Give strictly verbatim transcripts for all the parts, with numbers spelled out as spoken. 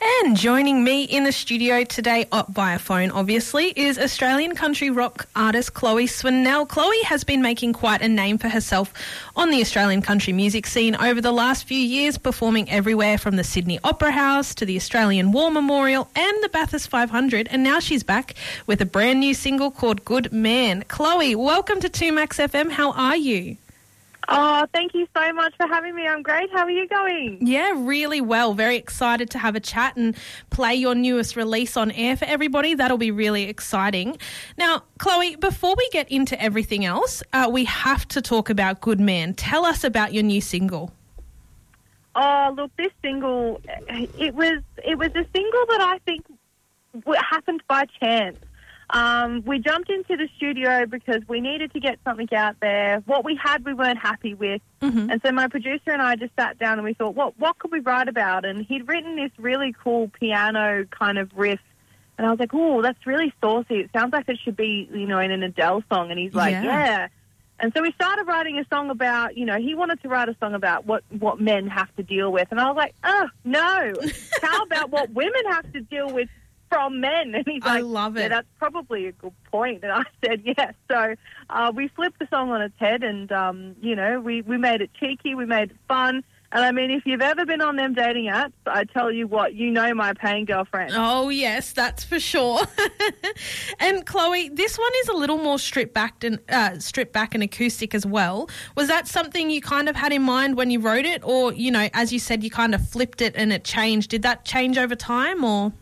And joining me in the studio today, uh, via phone obviously, is Australian country rock artist Chloe Swannell. Chloe has been making quite a name for herself on the Australian country music scene over the last few years, performing everywhere from the Sydney Opera House to the Australian War Memorial and the Bathurst five hundred, and now she's back with a brand new single called Good Man. Chloe, welcome to two Max F M. How are you? Oh, thank you so much for having me. I'm great. How are you going? Yeah, really well. Very excited to have a chat and play your newest release on air for everybody. That'll be really exciting. Now, Chloe, before we get into everything else, uh, we have to talk about Good Man. Tell us about your new single. Oh, look, this single, it was it was a single that I think happened by chance. Um, we jumped into the studio because we needed to get something out there. What we had, we weren't happy with. Mm-hmm. And so my producer and I just sat down and we thought, what what could we write about? And he'd written this really cool piano kind of riff. And I was like, oh, that's really saucy. It sounds like it should be, you know, in an Adele song. And he's like, yeah. yeah. And so we started writing a song about, you know, he wanted to write a song about what, what men have to deal with. And I was like, oh, no. How about what women have to deal with from men? And he's like, I love it. Yeah, that's probably a good point. And I said, yes. So uh, we flipped the song on its head and, um, you know, we, we made it cheeky, we made it fun. And I mean, if you've ever been on them dating apps, I tell you what, you know my pain girlfriend. Oh, yes, that's for sure. And Chloe, this one is a little more stripped back and uh, stripped back and acoustic as well. Was that something you kind of had in mind when you wrote it? Or, you know, as you said, you kind of flipped it and it changed. Did that change over time or...?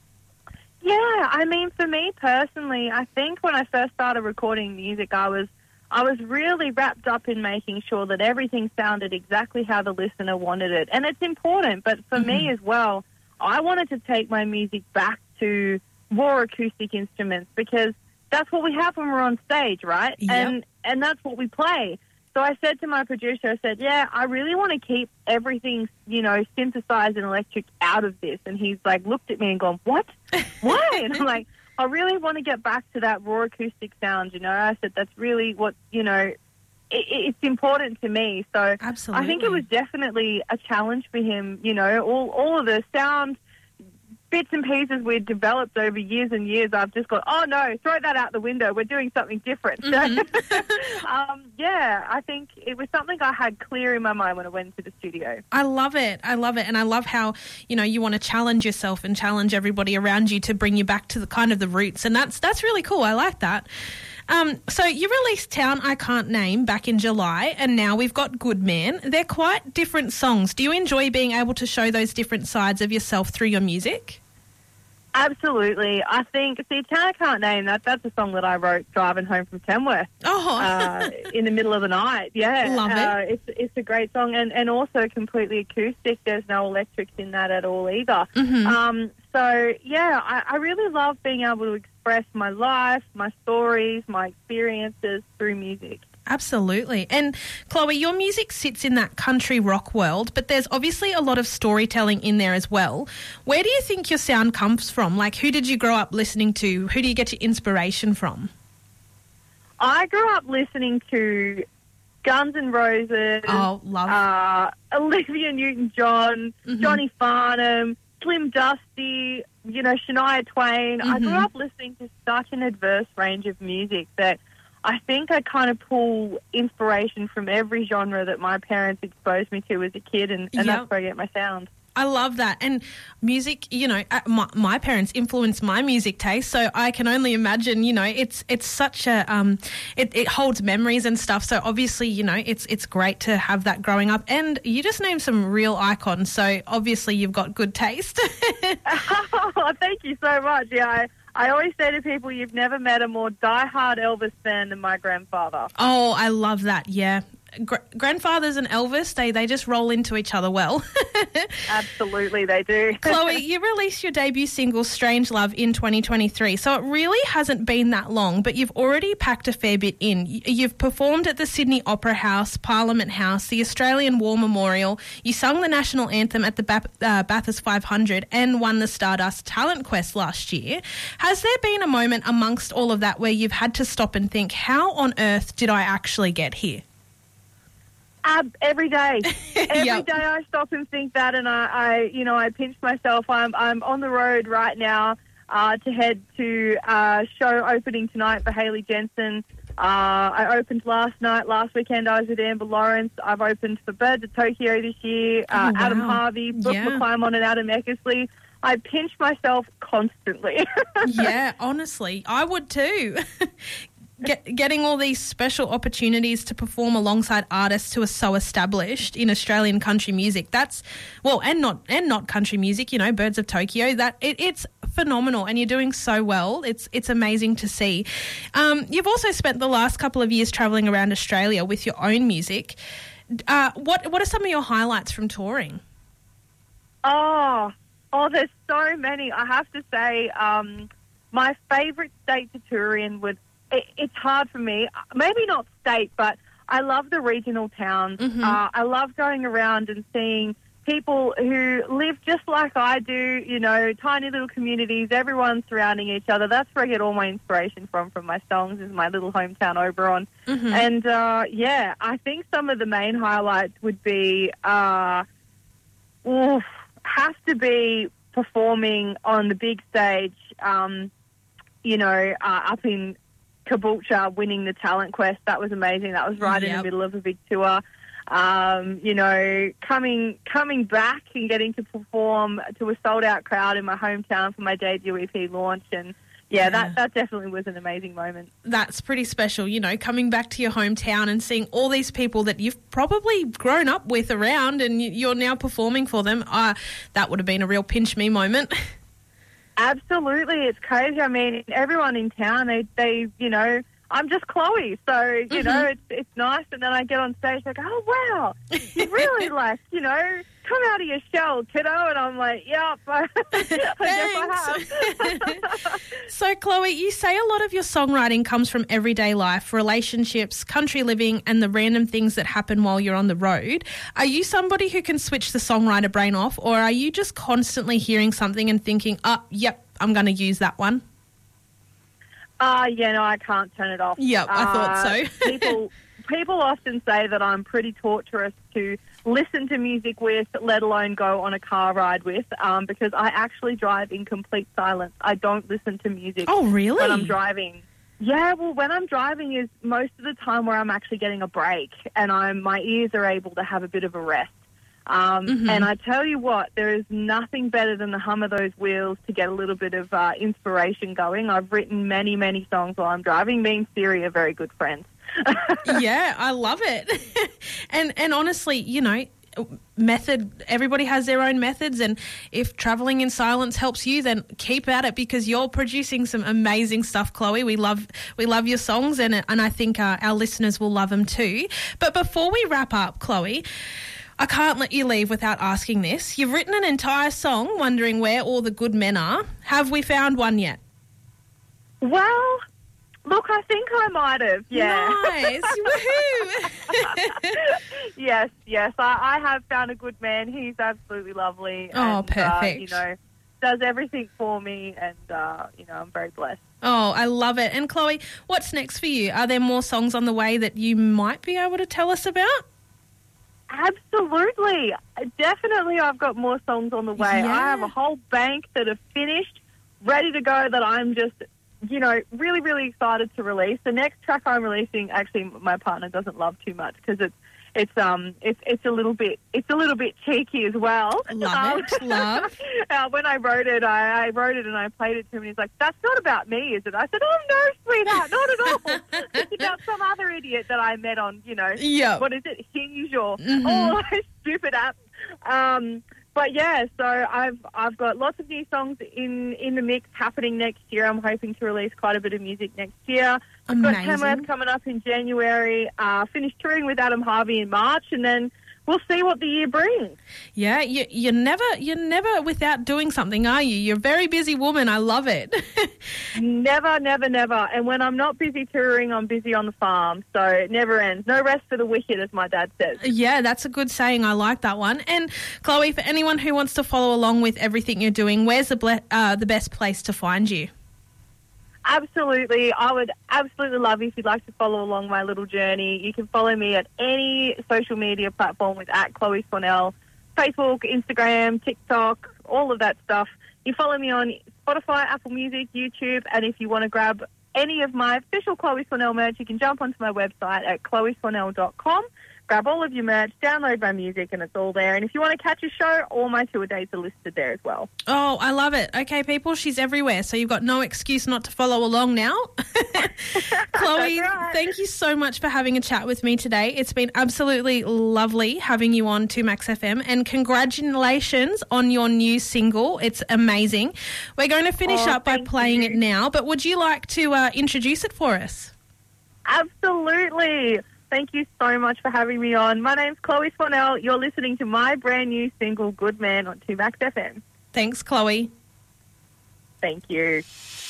Yeah, I mean, for me personally, I think when I first started recording music, I was I was really wrapped up in making sure that everything sounded exactly how the listener wanted it. And it's important, but for mm-hmm. me as well, I wanted to take my music back to raw acoustic instruments because that's what we have when we're on stage, right? Yep. And and that's what we play. So I said to my producer, I said, yeah, I really want to keep everything, you know, synthesized and electric out of this. And he's like looked at me and gone, what? Why? And I'm like, I really want to get back to that raw acoustic sound, you know. I said, that's really what, you know, it, it's important to me. So Absolutely. I think it was definitely a challenge for him, you know, all, all of the sound bits and pieces we'd developed over years and years. I've just gone, oh no, throw that out the window. We're doing something different. Mm-hmm. um, yeah, I think it was something I had clear in my mind when I went to the studio. I love it. I love it. And I love how, you know, you want to challenge yourself and challenge everybody around you to bring you back to the kind of the roots. And that's, that's really cool. I like that. Um, so you released Town I Can't Name back in July, and now we've got Good Man. They're quite different songs. Do you enjoy being able to show those different sides of yourself through your music? Absolutely. I think, see, Town I Can't Name, that, that's a song that I wrote driving home from Tamworth oh. uh, in the middle of the night. Yeah. Love it. Uh, it's, it's a great song and, and also completely acoustic. There's no electrics in that at all either. Mm-hmm. Um, so, yeah, I, I really love being able to express my life, my stories, my experiences through music. Absolutely. And Chloe, your music sits in that country rock world, but there's obviously a lot of storytelling in there as well. Where do you think your sound comes from? Like, who did you grow up listening to? Who do you get your inspiration from? I grew up listening to Guns N' Roses. Oh, love. Uh, Olivia Newton-John, mm-hmm. Johnny Farnham, Slim Dusty, you know, Shania Twain. Mm-hmm. I grew up listening to such an diverse range of music that I think I kind of pull inspiration from every genre that my parents exposed me to as a kid, and, and yep. that's where I get my sound. I love that. And music, you know, my, my parents influenced my music taste, so I can only imagine, you know, it's it's such a, um, it, it holds memories and stuff. So obviously, you know, it's it's great to have that growing up. And you just named some real icons, so obviously you've got good taste. Oh, thank you so much. Yeah, I, I always say to people, you've never met a more diehard Elvis fan than my grandfather. Oh, I love that, yeah. Gr- grandfathers and Elvis, they, they just roll into each other well. Absolutely, they do. Chloe, you released your debut single, Strange Love, in twenty twenty-three, so it really hasn't been that long, but you've already packed a fair bit in. You've performed at the Sydney Opera House, Parliament House, the Australian War Memorial, you sung the national anthem at the ba- uh, Bathurst five hundred and won the Stardust Talent Quest last year. Has there been a moment amongst all of that where you've had to stop and think, how on earth did I actually get here? Ab- every day. Every Yep. day I stop and think that, and I, I, you know, I pinch myself. I'm, I'm on the road right now uh, to head to a show opening tonight for Hayley Jensen. Uh, I opened last night. Last weekend I was with Amber Lawrence. I've opened for Birds of Tokyo this year. Uh, Oh, wow. Adam Harvey, Brooke Yeah. McClymont, and Adam Eckersley. I pinch myself constantly. Yeah, honestly, I would too. Get, getting all these special opportunities to perform alongside artists who are so established in Australian country music. That's well, and not and not country music. You know, Birds of Tokyo. That it, it's phenomenal, and you're doing so well. It's it's amazing to see. Um, you've also spent the last couple of years travelling around Australia with your own music. Uh, what what are some of your highlights from touring? Oh, oh, there's so many. I have to say, um, my favourite state to tour in was. It, it's hard for me. Maybe not state, but I love the regional towns. Mm-hmm. Uh, I love going around and seeing people who live just like I do. You know, tiny little communities. Everyone surrounding each other. That's where I get all my inspiration from. From my songs, is my little hometown Oberon. Mm-hmm. And uh, yeah, I think some of the main highlights would be. Uh, oof, has to be performing on the big stage, um, you know, uh, up in Caboolture, winning the Talent Quest. That was amazing. That was right Yep. in the middle of a big tour. Um, you know, coming coming back and getting to perform to a sold-out crowd in my hometown for my debut E P launch. And, yeah, Yeah. that, that definitely was an amazing moment. That's pretty special, you know, coming back to your hometown and seeing all these people that you've probably grown up with around and you- you're now performing for them. Uh, that would have been a real pinch me moment. Absolutely. It's crazy. I mean, everyone in town, they, they you know, I'm just Chloe. So, you Mm-hmm. know, it's it's nice. And then I get on stage like, oh, wow, you really, like, you know, come out of your shell, kiddo. And I'm like, yep, I, I guess I have. So, Chloe, you say a lot of your songwriting comes from everyday life, relationships, country living, and the random things that happen while you're on the road. Are you somebody who can switch the songwriter brain off, or are you just constantly hearing something and thinking, oh, yep, I'm going to use that one? Uh, yeah, no, I can't turn it off. Yep, I Uh, thought so. people, people often say that I'm pretty torturous to listen to music with, let alone go on a car ride with, um, because I actually drive in complete silence. I don't listen to music Oh, really? when I'm driving. Yeah, well, when I'm driving is most of the time where I'm actually getting a break and I'm my ears are able to have a bit of a rest. Um, Mhm. And I tell you what, there is nothing better than the hum of those wheels to get a little bit of uh, inspiration going. I've written many, many songs while I'm driving. Me and Siri are very good friends. Yeah, I love it. and and honestly, you know, method, everybody has their own methods, and if travelling in silence helps you, then keep at it, because you're producing some amazing stuff, Chloe. We love we love your songs, and and I think uh, our listeners will love them too. But before we wrap up, Chloe, I can't let you leave without asking this. You've written an entire song wondering where all the good men are. Have we found one yet? Well, look, I think I might have, yeah. Nice. Woohoo. Yes, yes. I, I have found a good man. He's absolutely lovely. Oh, and, Uh, perfect. you know, does everything for me, and, uh, you know, I'm very blessed. Oh, I love it. And Chloe, what's next for you? Are there more songs on the way that you might be able to tell us about? Absolutely. Definitely I've got more songs on the way. Yeah. I have a whole bank that are finished, ready to go, that I'm just, you know, really, really excited to release. The next track I'm releasing, actually, my partner doesn't love too much because it's it's um it's it's a little bit it's a little bit cheeky as well. Love Um, it. Love. uh, when I wrote it, I, I wrote it and I played it to him, and he's like, "That's not about me, is it?" I said, "Oh no, sweetheart, not at all. It's about some other idiot that I met on, you know, Yeah. what is it, Hinge or Mhm. all those stupid apps." Um, but yeah, so I've I've got lots of new songs in, in the mix happening next year. I'm hoping to release quite a bit of music next year. I've got Amazing. Tamworth coming up in January. Uh, finished touring with Adam Harvey in March, and then we'll see what the year brings. Yeah, you, you're never you're never without doing something, are you? You're a very busy woman. I love it. Never, never, never. And when I'm not busy touring, I'm busy on the farm. So it never ends. No rest for the wicked, as my dad says. Yeah, that's a good saying. I like that one. And Chloe, for anyone who wants to follow along with everything you're doing, where's the ble- uh, the best place to find you? Absolutely. I would absolutely love if you'd like to follow along my little journey. You can follow me at any social media platform with at Chloe Swanell, Facebook, Instagram, TikTok, all of that stuff. You follow me on Spotify, Apple Music, YouTube, and if you want to grab any of my official Chloe Swanell merch, you can jump onto my website at chloe swanell dot com. Grab all of your merch, download my music, and it's all there. And if you want to catch a show, all my tour dates are listed there as well. Oh, I love it. Okay, people, she's everywhere, so you've got no excuse not to follow along now. Chloe, right. Thank you so much for having a chat with me today. It's been absolutely lovely having you on two Max F M, and congratulations on your new single. It's amazing. We're going to finish oh, up by playing you. it now, but would you like to uh, introduce it for us? Absolutely. Thank you so much for having me on. My name's Chloe Swanell. You're listening to my brand new single, Good Man, on two Max F M. Thanks, Chloe. Thank you.